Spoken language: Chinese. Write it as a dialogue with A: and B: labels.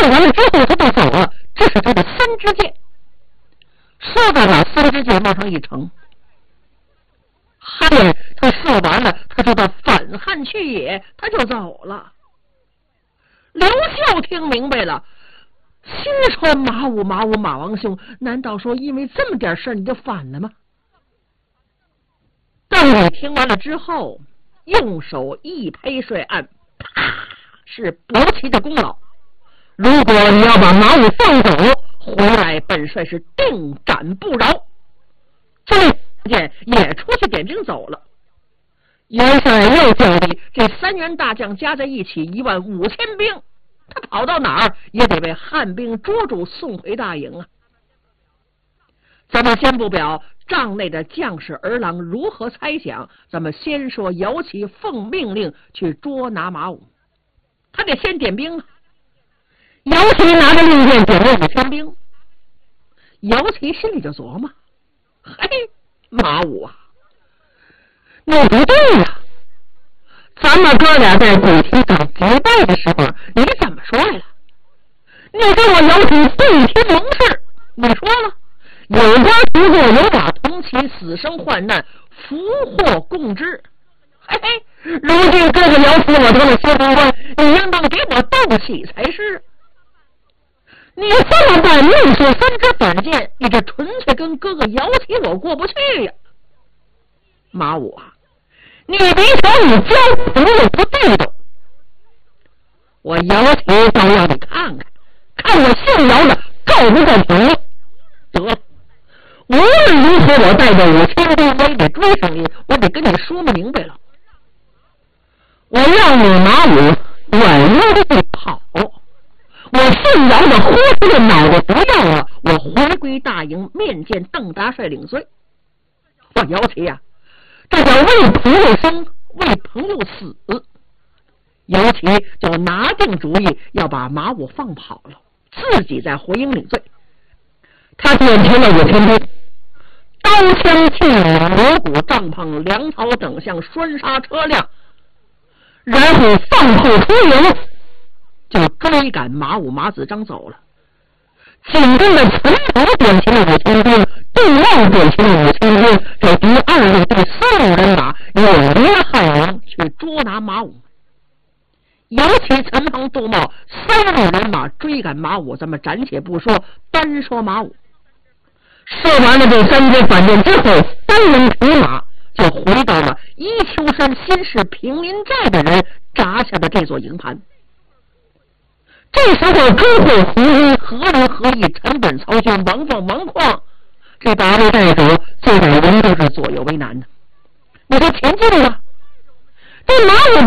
A: 完了之后他就走了，这是他的三支箭。说到哪，三支箭往上一呈，汉他射完了，他就到反汉去也，他就走了。刘秀听明白了，心说马武马王兄，难道说因为这么点事你就反了吗？邓禹听完了之后，用手一拍帅案，啪，是伯奇的功劳。如果你要把马武放走，回来本帅是定斩不饶。这件也出去点兵走了。元帅又叫你这3员大将加在一起15000兵，他跑到哪儿也得被汉兵捉住送回大营啊！咱们先不表帐内的将士儿郎如何猜想，咱们先说姚齐奉命令去捉拿马武，他得先点兵啊。姚齐拿着令箭点了5000兵，姚齐心里就琢磨：嘿，马武啊，你不对呀！咱们哥俩在古堤上结拜的时候，你怎么说来了？你说我姚齐对天盟誓，你说了，有家同坐，有马同骑，死生患难，福祸共之。嘿嘿，如今哥哥姚齐我得了先锋官，你应当给我道喜才是。你这么办，命是3支短剑，你这纯粹跟哥哥姚齐我过不去呀！马武啊，你别瞧你交朋友不地道，我姚齐倒要你看看，看我姓姚的够不够朋友。得了，无论如何我带着5000兵我也得追上你，我得跟你说明白了。我让你马武远远的跑，我姓姚的豁出个脑袋不要了，我回归大营面见邓大帅领罪。我姚齐呀，这叫为朋友生，为朋友死。姚齐就拿定主意要把马武放跑了，自己在回营领罪。他点齐了5000兵，刀枪器皿、锣鼓、帐篷、粮草等项、拴杀车辆，然后放炮出营，就追赶马武、马子章走了。紧跟着陈福点齐了5000兵，杜旺点齐了5000兵，这第2路、第3路人马又离了汉营去捉拿马武。尤其陈鹏、杜茂3路人马追赶马武，咱们暂且不说，单说马武。射完了这3支反箭之后，3人匹马就回到了伊丘山新市平林寨的人扎下的这座营盘。这时候朱会、胡一、何仁、何义、陈本、曹军、王放、王旷这8位寨主坐在营都是左右为难的。你说前进了，这马武